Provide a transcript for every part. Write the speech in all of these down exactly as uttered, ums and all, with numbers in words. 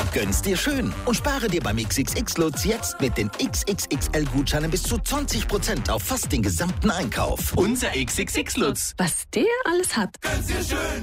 Gönn's dir schön und spare dir beim X X X-Lutz jetzt mit den X X X L-Gutscheinen bis zu zwanzig Prozent auf fast den gesamten Einkauf. Unser X X X-Lutz. Was der alles hat. Gönn's dir schön.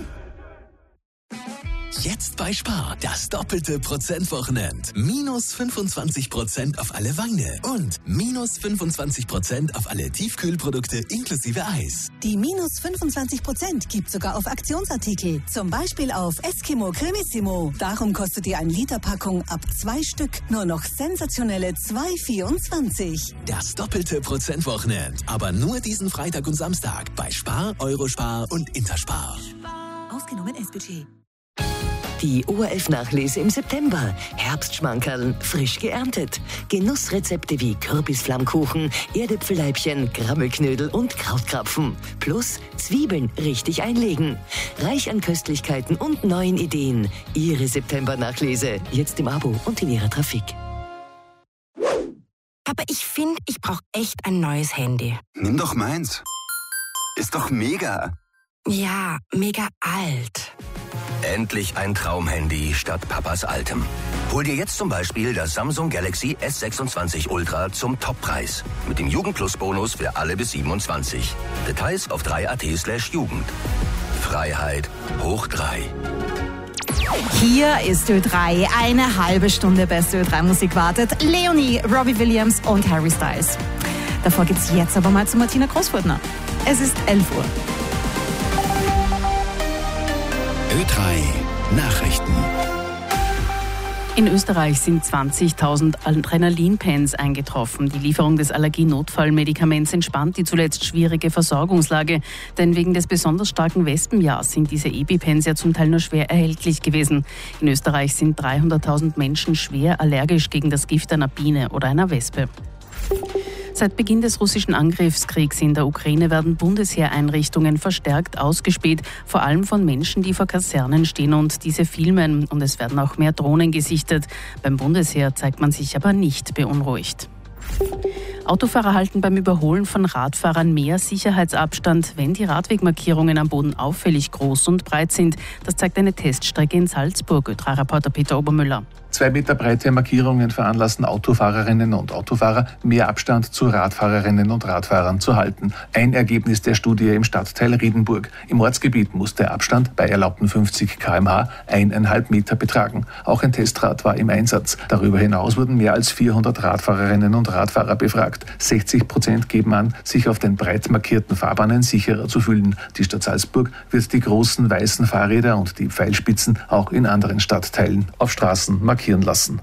Jetzt bei Spar, das doppelte Prozentwochenend. Minus fünfundzwanzig Prozent auf alle Weine und minus fünfundzwanzig Prozent auf alle Tiefkühlprodukte inklusive Eis. Die minus fünfundzwanzig Prozent gibt sogar auf Aktionsartikel. Zum Beispiel auf Eskimo Cremissimo. Darum kostet die ein Liter Packung ab zwei Stück nur noch sensationelle zwei Euro vierundzwanzig. Das doppelte Prozentwochenend. Aber nur diesen Freitag und Samstag bei Spar, Eurospar und Interspar. Ausgenommen S-Budget. Die O R F-Nachlese im September. Herbstschmankerln, frisch geerntet. Genussrezepte wie Kürbisflammkuchen, Erdäpfelleibchen, Grammelknödel und Krautkrapfen. Plus Zwiebeln richtig einlegen. Reich an Köstlichkeiten und neuen Ideen. Ihre September-Nachlese. Jetzt im Abo und in Ihrer Trafik. Aber ich finde, ich brauche echt ein neues Handy. Nimm doch meins. Ist doch mega. Ja, mega alt. Endlich ein Traumhandy statt Papas altem. Hol dir jetzt zum Beispiel das Samsung Galaxy S sechsundzwanzig Ultra zum Toppreis. Mit dem Jugend-Plus-Bonus für alle bis siebenundzwanzig. Details auf drei punkt at slash Jugend. Freiheit hoch drei. Hier ist Ö drei. Eine halbe Stunde beste Ö drei Musik wartet. Leonie, Robbie Williams und Harry Styles. Davor geht's jetzt aber mal zu Martina Großfurtner. Es ist elf Uhr. Ö drei Nachrichten. In Österreich sind zwanzigtausend Adrenalin-Pens eingetroffen. Die Lieferung des Allergienotfallmedikaments entspannt die zuletzt schwierige Versorgungslage. Denn wegen des besonders starken Wespenjahrs sind diese EpiPens ja zum Teil nur schwer erhältlich gewesen. In Österreich sind dreihunderttausend Menschen schwer allergisch gegen das Gift einer Biene oder einer Wespe. Seit Beginn des russischen Angriffskriegs in der Ukraine werden Bundesheereinrichtungen verstärkt ausgespäht, vor allem von Menschen, die vor Kasernen stehen und diese filmen. Und es werden auch mehr Drohnen gesichtet. Beim Bundesheer zeigt man sich aber nicht beunruhigt. Autofahrer halten beim Überholen von Radfahrern mehr Sicherheitsabstand, wenn die Radwegmarkierungen am Boden auffällig groß und breit sind. Das zeigt eine Teststrecke in Salzburg. Ö drei Reporter Peter Obermüller. Zwei Meter breite Markierungen veranlassen Autofahrerinnen und Autofahrer, mehr Abstand zu Radfahrerinnen und Radfahrern zu halten. Ein Ergebnis der Studie im Stadtteil Riedenburg. Im Ortsgebiet muss der Abstand bei erlaubten fünfzig Kilometer pro Stunde eineinhalb Meter betragen. Auch ein Testrad war im Einsatz. Darüber hinaus wurden mehr als vierhundert Radfahrerinnen und Radfahrer befragt. sechzig Prozent geben an, sich auf den breit markierten Fahrbahnen sicherer zu fühlen. Die Stadt Salzburg wird die großen weißen Fahrräder und die Pfeilspitzen auch in anderen Stadtteilen auf Straßen markieren lassen.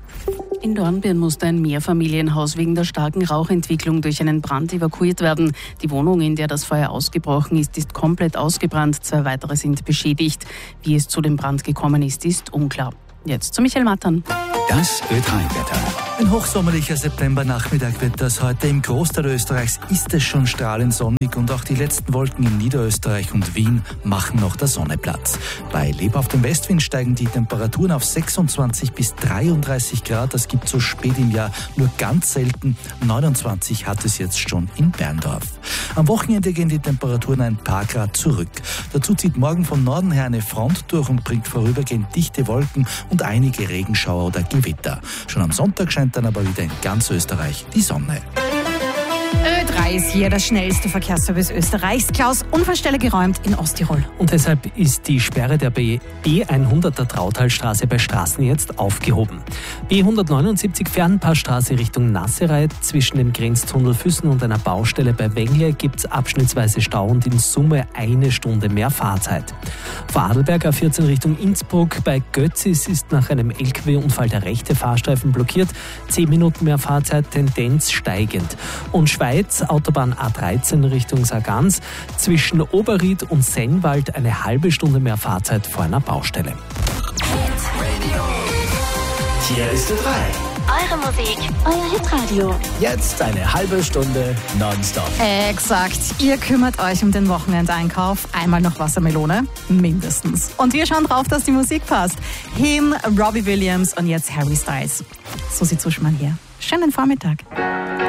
In Dornbirn musste ein Mehrfamilienhaus wegen der starken Rauchentwicklung durch einen Brand evakuiert werden. Die Wohnung, in der das Feuer ausgebrochen ist, ist komplett ausgebrannt. Zwei weitere sind beschädigt. Wie es zu dem Brand gekommen ist, ist unklar. Jetzt zu Michael Mattern. Das Ö drei Wetter. Ein hochsommerlicher Septembernachmittag wird das heute. Im Großteil Österreichs ist es schon strahlend sonnig und auch die letzten Wolken in Niederösterreich und Wien machen noch der Sonne Platz. Bei lebhaftem Westwind steigen die Temperaturen auf sechsundzwanzig bis dreiunddreißig Grad. Das gibt so spät im Jahr nur ganz selten. neunundzwanzig hat es jetzt schon in Berndorf. Am Wochenende gehen die Temperaturen ein paar Grad zurück. Dazu zieht morgen von Norden her eine Front durch und bringt vorübergehend dichte Wolken und einige Regenschauer oder Gewitter. Schon am Sonntag scheint dann aber wieder in ganz Österreich die Sonne. Ö drei ist hier das schnellste Verkehrsservice Österreichs. Klaus, Unfallstelle geräumt in Osttirol. Und deshalb ist die Sperre der B hundert der Trautalstraße bei Straßen jetzt aufgehoben. B hundertneunundsiebzig Fernpassstraße Richtung Nassereit. Zwischen dem Grenztunnel Füssen und einer Baustelle bei Wengle gibt es abschnittsweise Stau und in Summe eine Stunde mehr Fahrzeit. Vor Adelberg A vierzehn Richtung Innsbruck bei Götzis ist nach einem L K W-Unfall der rechte Fahrstreifen blockiert. Zehn Minuten mehr Fahrzeit, Tendenz steigend. Und Schweiz, Autobahn A dreizehn Richtung Sargans, zwischen Oberried und Sennwald eine halbe Stunde mehr Fahrzeit vor einer Baustelle. Hier ist Ö drei. Eure Musik, euer Hitradio. Jetzt eine halbe Stunde nonstop. Exakt. Ihr kümmert euch um den Wochenendeinkauf. Einmal noch Wassermelone, mindestens. Und wir schauen drauf, dass die Musik passt. Him, Robbie Williams und jetzt Harry Styles. So sieht's so schon mal hier. Schönen Vormittag.